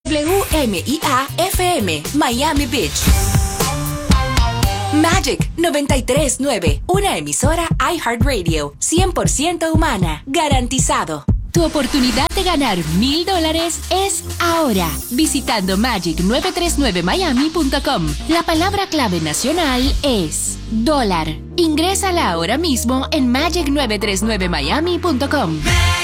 WMIA FM, Miami Beach. Magic 93.9, una emisora iHeartRadio, 100% humana, garantizado. Tu oportunidad de ganar $1,000 es ahora, visitando magic939miami.com. La palabra clave nacional es dólar. Ingrésala ahora mismo en magic939miami.com.